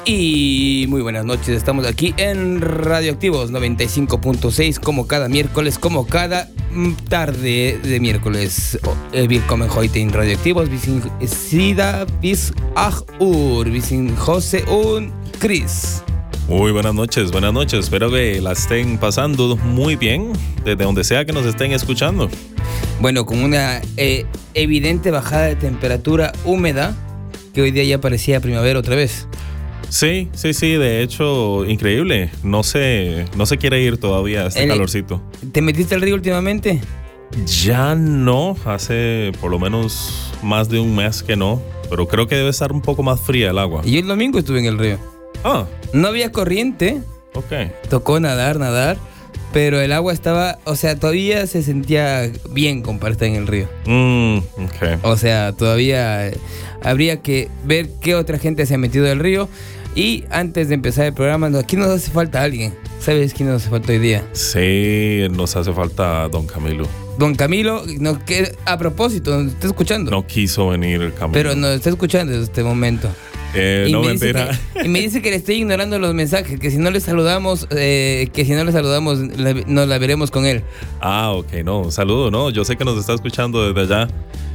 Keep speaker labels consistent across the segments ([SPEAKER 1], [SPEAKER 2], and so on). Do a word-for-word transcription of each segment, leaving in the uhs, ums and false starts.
[SPEAKER 1] Y muy buenas noches, estamos aquí en Radioactivos noventa y cinco punto seis como cada miércoles, como cada tarde de miércoles. Willkommen heute in Radioactivos, wir sind Sida bis acht Uhr, wir sind José und Chris.
[SPEAKER 2] Muy buenas noches, buenas noches, espero que la estén pasando muy bien desde donde sea que nos estén escuchando.
[SPEAKER 1] Bueno, con una eh, evidente bajada de temperatura húmeda, que hoy día ya parecía primavera otra vez.
[SPEAKER 2] Sí, sí, sí, de hecho, increíble. No se, no se quiere ir todavía este El, calorcito.
[SPEAKER 1] ¿Te metiste al río últimamente?
[SPEAKER 2] Ya no, hace por lo menos más de un mes que no, pero creo que debe estar un poco más fría el agua.
[SPEAKER 1] Y el domingo estuve en el río.
[SPEAKER 2] Ah.
[SPEAKER 1] No había corriente.
[SPEAKER 2] Ok.
[SPEAKER 1] Tocó nadar, nadar, pero el agua estaba, o sea, todavía se sentía bien como para estar en el río.
[SPEAKER 2] Mm, ok.
[SPEAKER 1] O sea, todavía habría que ver qué otra gente se ha metido al río. Y antes de empezar el programa, aquí nos hace falta alguien. ¿Sabes quién nos hace falta hoy día?
[SPEAKER 2] Sí, nos hace falta Don Camilo.
[SPEAKER 1] Don Camilo, no, que, a propósito, ¿nos está escuchando?
[SPEAKER 2] No quiso venir Camilo.
[SPEAKER 1] Pero nos está escuchando en este momento.
[SPEAKER 2] Eh,
[SPEAKER 1] y
[SPEAKER 2] no,
[SPEAKER 1] me
[SPEAKER 2] mentira.
[SPEAKER 1] Que, y me dice que le estoy ignorando los mensajes, que si no le saludamos, eh, que si no le saludamos, la, nos la veremos con él.
[SPEAKER 2] Ah, ok, no, un saludo, ¿no? Yo sé que nos está escuchando desde allá.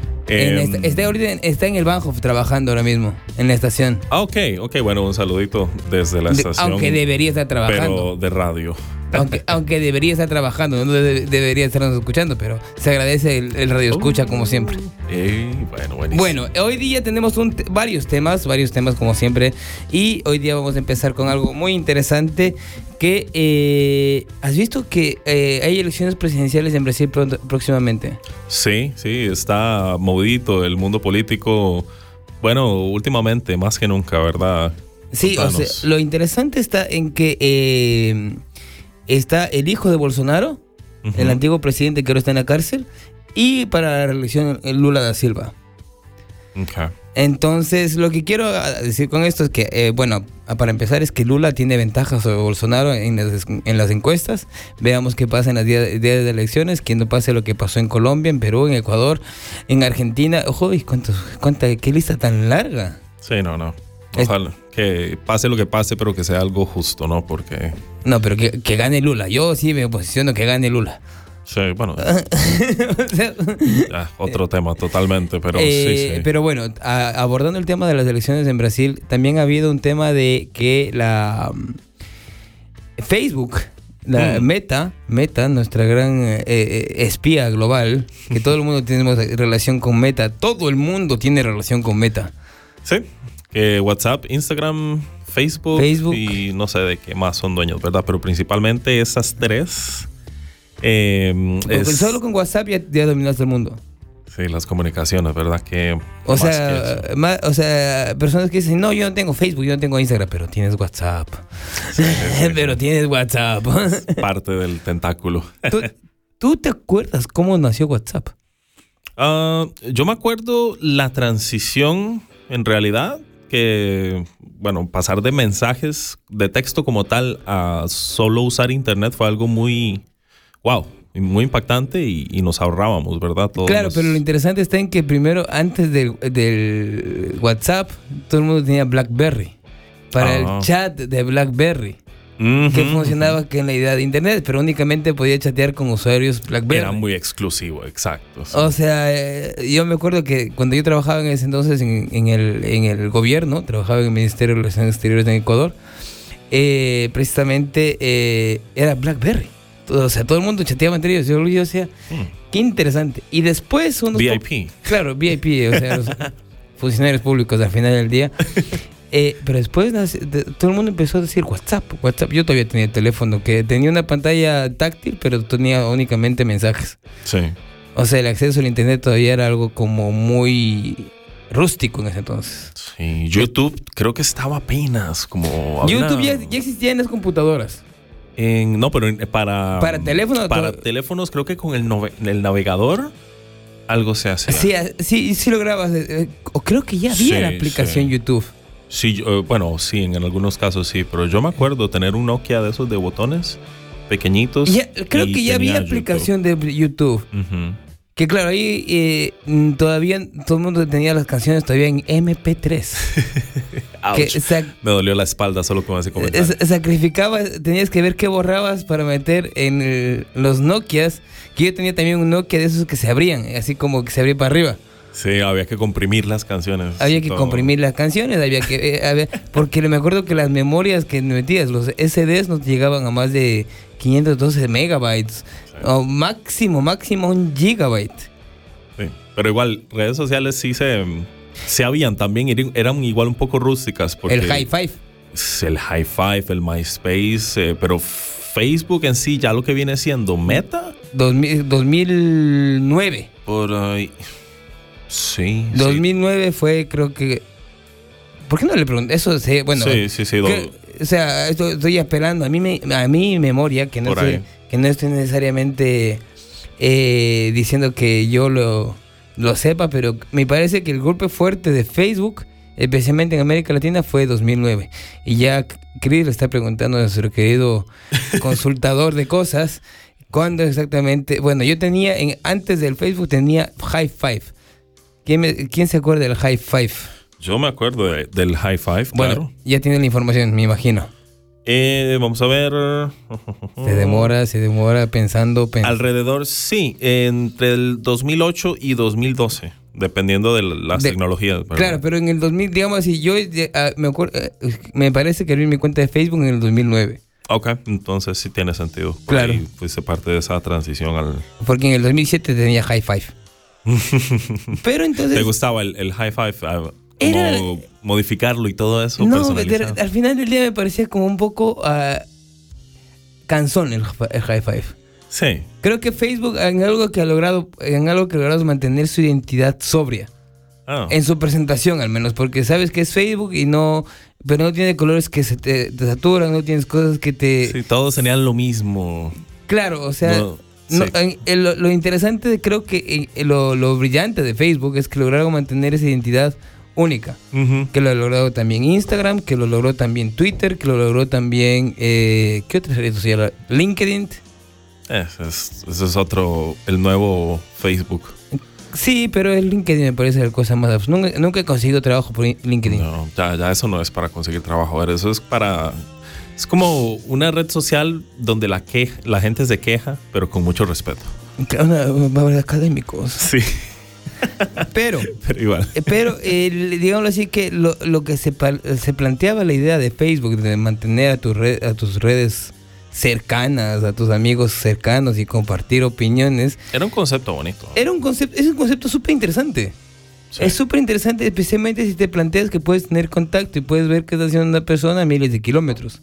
[SPEAKER 1] En esta, está, ahorita, está en el Bahnhof trabajando ahora mismo, en la estación.
[SPEAKER 2] Ah, ok, ok, bueno, un saludito desde la estación.
[SPEAKER 1] De, aunque debería estar trabajando.
[SPEAKER 2] Pero de radio.
[SPEAKER 1] Aunque, aunque debería estar trabajando, no de, debería estarnos escuchando, pero se agradece el, el radio escucha, uh, como siempre.
[SPEAKER 2] Eh, bueno, buenísimo.
[SPEAKER 1] Bueno, hoy día tenemos un, varios temas, varios temas como siempre, y hoy día vamos a empezar con algo muy interesante que, eh, ¿has visto que eh, hay elecciones presidenciales en Brasil pronto, próximamente?
[SPEAKER 2] Sí, sí, está movidito el mundo político, bueno, últimamente, más que nunca, ¿verdad?
[SPEAKER 1] Sí, Contanos. O sea, lo interesante está en que eh, está el hijo de Bolsonaro, uh-huh. el antiguo presidente que ahora está en la cárcel, y para la reelección Lula da Silva.
[SPEAKER 2] Okay.
[SPEAKER 1] Entonces, lo que quiero decir con esto es que, eh, bueno, para empezar es que Lula tiene ventajas sobre Bolsonaro en las, en las encuestas. Veamos qué pasa en los días, días de elecciones, que no pase lo que pasó en Colombia, en Perú, en Ecuador, en Argentina. Ojo, ¿cuántos, cuánta, qué lista tan larga?
[SPEAKER 2] Sí, no, no. Ojalá es, que pase lo que pase, pero que sea algo justo, ¿no? Porque...
[SPEAKER 1] No, pero que, que gane Lula. Yo sí me posiciono que gane Lula.
[SPEAKER 2] Sí, bueno. ya, otro tema totalmente, pero
[SPEAKER 1] eh,
[SPEAKER 2] sí, sí.
[SPEAKER 1] Pero bueno, a, abordando el tema de las elecciones en Brasil, también ha habido un tema de que la um, Facebook, la mm. Meta, Meta, nuestra gran eh, espía global, que todo el mundo tiene relación con Meta, todo el mundo tiene relación con Meta.
[SPEAKER 2] Sí, que WhatsApp, Instagram, Facebook,
[SPEAKER 1] Facebook
[SPEAKER 2] y no sé de qué más son dueños, ¿verdad? Pero principalmente esas tres. Eh,
[SPEAKER 1] es... Solo con WhatsApp ya, ya dominaste el mundo.
[SPEAKER 2] Sí, las comunicaciones, ¿verdad? Que
[SPEAKER 1] o sea, más, o sea, personas que dicen, no, yo no tengo Facebook, yo no tengo Instagram, pero tienes WhatsApp. Sí, sí, sí. Pero tienes WhatsApp.
[SPEAKER 2] Es parte del tentáculo.
[SPEAKER 1] ¿Tú, ¿Tú te acuerdas cómo nació WhatsApp?
[SPEAKER 2] Uh, yo me acuerdo la transición, en realidad, que, bueno, pasar de mensajes de texto como tal a solo usar internet fue algo muy... wow, muy impactante y, y nos ahorrábamos, ¿verdad? Todos
[SPEAKER 1] claro,
[SPEAKER 2] los...
[SPEAKER 1] pero lo interesante está en que primero, antes del, del WhatsApp, todo el mundo tenía BlackBerry. Para ah. el chat de BlackBerry. Uh-huh, que funcionaba uh-huh. que en la idea de internet, pero únicamente podía chatear con usuarios BlackBerry.
[SPEAKER 2] Era muy exclusivo, exacto. Sí.
[SPEAKER 1] O sea, eh, yo me acuerdo que cuando yo trabajaba en ese entonces en, en, el, en el gobierno, trabajaba en el Ministerio de Relaciones Exteriores en Ecuador, eh, precisamente eh, era BlackBerry. O sea, todo el mundo chateaba entre ellos. Yo, yo decía, mm. qué interesante. Y después unos
[SPEAKER 2] V I P.
[SPEAKER 1] Po- claro, V I P, o sea, los funcionarios públicos al final del día. Eh, pero después de, todo el mundo empezó a decir WhatsApp, WhatsApp. Yo todavía tenía el teléfono que tenía una pantalla táctil, pero tenía únicamente mensajes.
[SPEAKER 2] Sí.
[SPEAKER 1] O sea, el acceso al internet todavía era algo como muy rústico en ese entonces.
[SPEAKER 2] Sí, YouTube creo que estaba apenas como...
[SPEAKER 1] YouTube una... ya, ya existía en las computadoras.
[SPEAKER 2] En, no, pero para...
[SPEAKER 1] Para teléfonos.
[SPEAKER 2] Para todo... teléfonos creo que con el, nove, el navegador algo se hacía.
[SPEAKER 1] Sí, sí, sí lo grabas. O creo que ya había sí, la aplicación sí. YouTube.
[SPEAKER 2] Sí, uh, bueno, sí, en algunos casos sí, pero yo me acuerdo tener un Nokia de esos de botones pequeñitos.
[SPEAKER 1] Ya, creo que ya había YouTube. Aplicación de YouTube.
[SPEAKER 2] Uh-huh.
[SPEAKER 1] Que claro, ahí eh, todavía todo el mundo tenía las canciones todavía en eme pe tres.
[SPEAKER 2] que, sac- Me dolió la espalda solo con ese comentario.
[SPEAKER 1] Sacrificabas, tenías que ver qué borrabas para meter en el, los Nokias. Que yo tenía también un Nokia de esos que se abrían, así como que se abría para arriba.
[SPEAKER 2] Sí, había que comprimir las canciones.
[SPEAKER 1] Había que todo. comprimir las canciones, había que eh, había, porque me acuerdo que las memorias que metías, los ese des nos llegaban a más de quinientos doce megabytes. Sí. O máximo, máximo un gigabyte.
[SPEAKER 2] Sí, pero igual, redes sociales sí se, se habían también, eran igual un poco rústicas. Porque
[SPEAKER 1] el High Five.
[SPEAKER 2] El High Five, el MySpace, eh, pero Facebook en sí, ya lo que viene siendo Meta.
[SPEAKER 1] dos mil, dos mil nueve.
[SPEAKER 2] Por ahí. Sí.
[SPEAKER 1] dos mil nueve sí. Fue, creo que. ¿Por qué no le pregunté? Eso sí, bueno.
[SPEAKER 2] Sí, sí, sí.
[SPEAKER 1] Que, o sea, esto, estoy esperando. A mí, me, a mi memoria, que no, estoy, que no estoy necesariamente eh, diciendo que yo lo, lo sepa, pero me parece que el golpe fuerte de Facebook, especialmente en América Latina, fue dos mil nueve. Y ya Chris le está preguntando a nuestro querido consultador de cosas, ¿cuándo exactamente? Bueno, yo tenía, en, antes del Facebook tenía High Five. ¿Quién, me, ¿Quién se acuerda del High Five?
[SPEAKER 2] Yo me acuerdo de, del High Five,
[SPEAKER 1] bueno,
[SPEAKER 2] claro.
[SPEAKER 1] Ya tiene la información, me imagino.
[SPEAKER 2] Eh, vamos a ver.
[SPEAKER 1] Se demora, se demora pensando, pensando.
[SPEAKER 2] Alrededor, sí, entre el dos mil ocho y dos mil doce, dependiendo de las de, tecnologías. ¿Verdad?
[SPEAKER 1] Claro, pero en el dos mil, digamos así, yo uh, me acuerdo, uh, me parece que abrí mi cuenta de Facebook en el dos mil nueve.
[SPEAKER 2] Ok, entonces sí tiene sentido. Por
[SPEAKER 1] claro.
[SPEAKER 2] Ahí fuiste parte de esa transición al...
[SPEAKER 1] Porque en el dos mil siete tenía High Five. Pero entonces...
[SPEAKER 2] ¿Te gustaba el, el High Five? Como era, modificarlo y todo eso.
[SPEAKER 1] No, al final del día me parecía como un poco uh, cansón el, el High Five.
[SPEAKER 2] Sí.
[SPEAKER 1] Creo que Facebook en algo que ha logrado, en algo que ha logrado es mantener su identidad sobria. Oh. En su presentación al menos, porque sabes que es Facebook y no, pero no tiene colores que se te, te saturan, no tienes cosas que te...
[SPEAKER 2] Sí, todos tenían lo mismo.
[SPEAKER 1] Claro, o sea... No. No, sí. en, lo, lo interesante, de, creo que en, lo, lo brillante de Facebook es que lograron mantener esa identidad única. Uh-huh. Que lo ha logrado también Instagram, que lo logró también Twitter, que lo logró también... Eh, ¿Qué otra red social? LinkedIn.
[SPEAKER 2] Ese es, ese es otro, el nuevo Facebook.
[SPEAKER 1] Sí, pero el LinkedIn me parece la cosa más... Nunca, nunca he conseguido trabajo por LinkedIn.
[SPEAKER 2] No, ya, ya eso no es para conseguir trabajo. A ver, eso es para... Es como una red social donde la, queja, la gente se queja, pero con mucho respeto.
[SPEAKER 1] Una académicos.
[SPEAKER 2] Sí.
[SPEAKER 1] Pero,
[SPEAKER 2] pero igual.
[SPEAKER 1] Pero, eh, digámoslo así, que lo, lo que se, se planteaba la idea de Facebook, de mantener a, tu red, a tus redes cercanas, a tus amigos cercanos y compartir opiniones.
[SPEAKER 2] Era un concepto bonito.
[SPEAKER 1] Era un concepto, es un concepto súper interesante. Sí. Es súper interesante, especialmente si te planteas que puedes tener contacto y puedes ver qué está haciendo una persona a miles de kilómetros.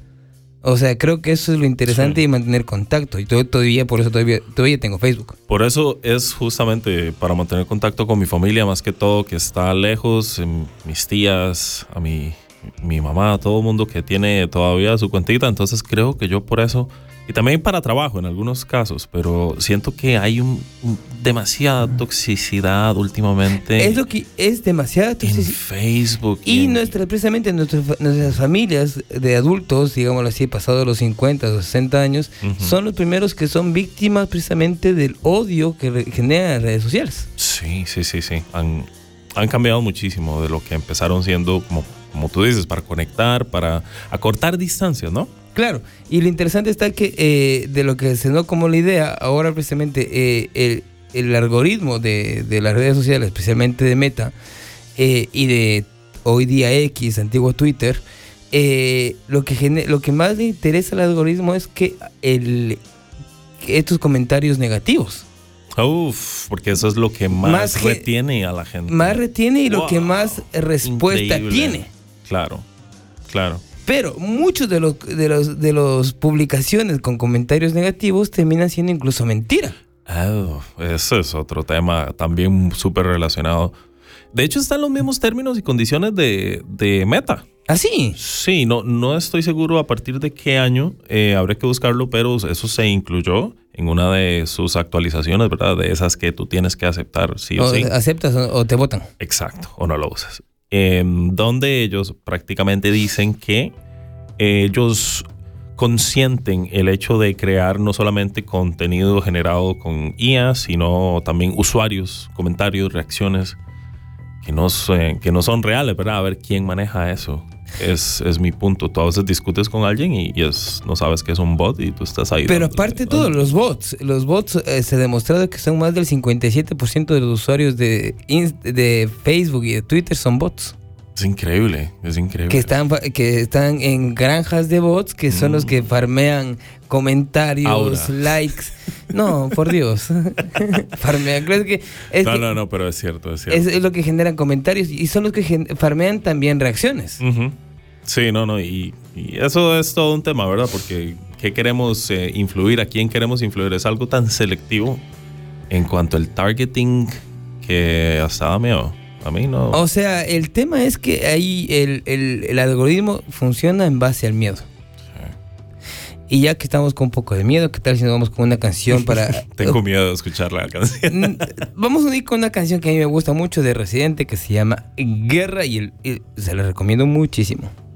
[SPEAKER 1] O sea, creo que eso es lo interesante, sí, de mantener contacto. Y todavía, por eso todavía, todavía tengo Facebook.
[SPEAKER 2] Por eso es justamente para mantener contacto con mi familia, más que todo, que está lejos, mis tías, a mi, mi mamá, todo el mundo que tiene todavía su cuentita. Entonces creo que yo por eso, y también para trabajo en algunos casos, pero siento que hay un, un demasiada toxicidad últimamente.
[SPEAKER 1] Es lo que es demasiada toxicidad
[SPEAKER 2] en Facebook.
[SPEAKER 1] Y, y en...
[SPEAKER 2] nuestra,
[SPEAKER 1] precisamente nuestras, nuestras familias de adultos, digámoslo así, pasados los cincuenta o sesenta años, uh-huh, son los primeros que son víctimas precisamente del odio que re- generan las redes sociales.
[SPEAKER 2] Sí, sí, sí, sí. Han, han cambiado muchísimo de lo que empezaron siendo, como, como tú dices, para conectar, para acortar distancias, ¿no?
[SPEAKER 1] Claro, y lo interesante está que eh, de lo que se dio como la idea, ahora precisamente eh, el, el algoritmo de, de las redes sociales, especialmente de Meta, eh, y de hoy día X, antiguo Twitter, eh, lo, que gener, lo que más le interesa al algoritmo es que, el, que estos comentarios negativos.
[SPEAKER 2] Uf, porque eso es lo que más, más retiene a la gente.
[SPEAKER 1] Más retiene y wow, lo que más respuesta increíble. Tiene.
[SPEAKER 2] Claro, claro.
[SPEAKER 1] Pero muchos de los de los de las publicaciones con comentarios negativos terminan siendo incluso mentira.
[SPEAKER 2] Oh, ese es otro tema también súper relacionado. De hecho, están los mismos términos y condiciones de, de Meta.
[SPEAKER 1] ¿Ah, sí?
[SPEAKER 2] Sí, no, no estoy seguro a partir de qué año, eh, habría que buscarlo, pero eso se incluyó en una de sus actualizaciones, ¿verdad? De esas que tú tienes que aceptar sí o, o sí.
[SPEAKER 1] ¿Aceptas o, o te votan?
[SPEAKER 2] Exacto, o no lo usas. Eh, donde ellos prácticamente dicen que ellos consienten el hecho de crear no solamente contenido generado con I A, sino también usuarios, comentarios, reacciones que no, son, que no son reales, ¿verdad? A ver quién maneja eso. Es, es mi punto. Tú a veces discutes con alguien y, y es, no sabes que es un bot y tú estás ahí.
[SPEAKER 1] Pero aparte de todo, los bots. Los bots eh, se ha demostrado que son más del cincuenta y siete por ciento de los usuarios de, de Facebook y de Twitter son bots.
[SPEAKER 2] Es increíble, es increíble.
[SPEAKER 1] Que están, que están en granjas de bots, que son mm. los que farmean comentarios, Aura. likes. No, por Dios. farmean. Creo que es
[SPEAKER 2] no,
[SPEAKER 1] que
[SPEAKER 2] no, no, pero es cierto, es cierto.
[SPEAKER 1] Es, es lo que generan comentarios y son los que gen- farmean también reacciones.
[SPEAKER 2] Uh-huh. Sí, no, no. Y, y eso es todo un tema, ¿verdad? Porque ¿qué queremos eh, influir? ¿A quién queremos influir? Es algo tan selectivo en cuanto al targeting que hasta da miedo. A mí no.
[SPEAKER 1] O sea, el tema es que ahí el, el, el algoritmo funciona en base al miedo. Sí. Y ya que estamos con un poco de miedo, ¿qué tal si nos vamos con una canción para...
[SPEAKER 2] Tengo miedo de escuchar la canción.
[SPEAKER 1] Vamos a unir con una canción que a mí me gusta mucho de Residente que se llama Guerra y, el, y se la recomiendo muchísimo.